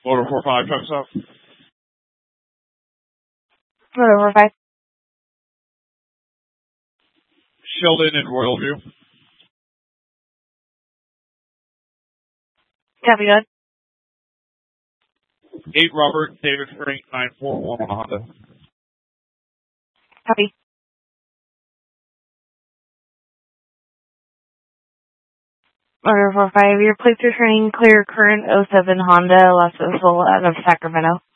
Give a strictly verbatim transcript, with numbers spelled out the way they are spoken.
Motor four five, truck stop. Motor four five. Sheldon and Royal View. Copy that. eight Robert, David Frank, nine four one on Honda. Copy. Motor four five, your plates are turning clear current oh seven Honda, Los Angeles out of Sacramento.